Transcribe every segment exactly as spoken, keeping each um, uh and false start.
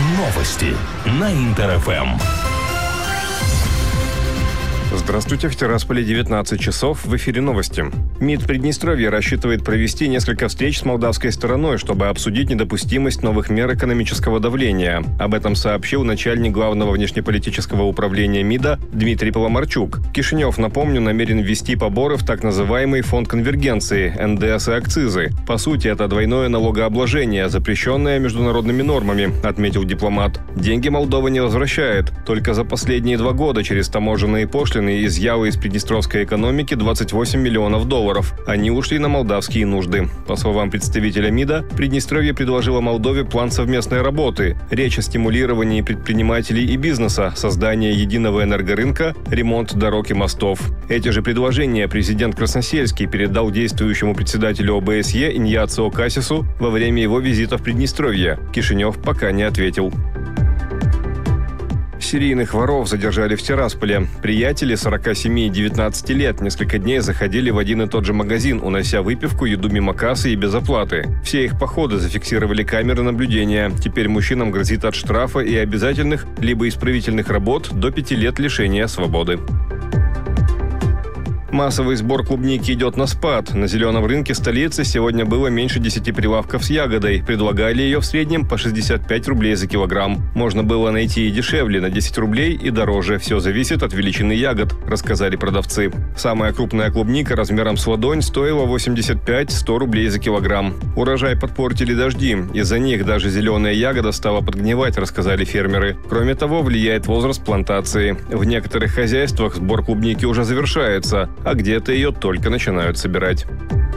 Новости на Интер-ФМ. Здравствуйте, в Тирасполе девятнадцать часов, в эфире новости. МИД Приднестровья рассчитывает провести несколько встреч с молдавской стороной, чтобы обсудить недопустимость новых мер экономического давления. Об этом сообщил начальник главного внешнеполитического управления МИДа Дмитрий Поломарчук. Кишинев, напомню, намерен ввести поборы в так называемый фонд конвергенции, эн дэ эс и акцизы. По сути, это двойное налогообложение, запрещенное международными нормами, отметил дипломат. Деньги Молдова не возвращает. Только за последние два года через таможенные пошлины изъяла из приднестровской экономики двадцать восемь миллионов долларов. Они ушли на молдавские нужды. По словам представителя МИДа, Приднестровье предложило Молдове план совместной работы. Речь о стимулировании предпринимателей и бизнеса, создании единого энергорынка, ремонт дорог и мостов. Эти же предложения президент Красносельский передал действующему председателю о бэ эс е Иньяцио Касису во время его визита в Приднестровье. Кишинев пока не ответил. Серийных воров задержали в Тирасполе. Приятели сорок семь и девятнадцать лет несколько дней заходили в один и тот же магазин, унося выпивку, еду мимо кассы и без оплаты. Все их походы зафиксировали камеры наблюдения. Теперь мужчинам грозит от штрафа и обязательных либо исправительных работ до пяти лет лишения свободы. Массовый сбор клубники идет на спад. На зеленом рынке столицы сегодня было меньше десяти прилавков с ягодой. Предлагали ее в среднем по шестьдесят пять рублей за килограмм. Можно было найти и дешевле, на десять рублей, и дороже. Все зависит от величины ягод, рассказали продавцы. Самая крупная клубника размером с ладонь стоила восемьдесят пять - сто рублей за килограмм. Урожай подпортили дожди. Из-за них даже зеленая ягода стала подгнивать, рассказали фермеры. Кроме того, влияет возраст плантации. В некоторых хозяйствах сбор клубники уже завершается, а где-то ее только начинают собирать.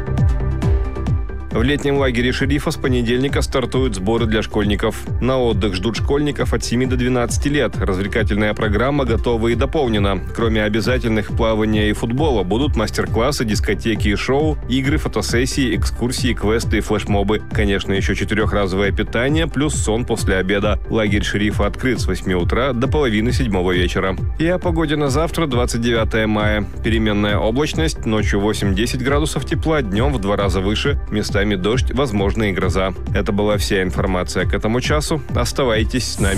В летнем лагере шерифа с понедельника стартуют сборы для школьников. На отдых ждут школьников от семи до двенадцати лет. Развлекательная программа готова и дополнена. Кроме обязательных плавания и футбола, будут мастер-классы, дискотеки и шоу, игры, фотосессии, экскурсии, квесты и флешмобы. Конечно, еще четырехразовое питание, плюс сон после обеда. Лагерь шерифа открыт с восьми утра до половины седьмого вечера. И о погоде на завтра, двадцать девятое мая. Переменная облачность, ночью восемь-десять градусов тепла, днем в два раза выше, местами дождь, возможно и гроза. Это была вся информация к этому часу. Оставайтесь с нами.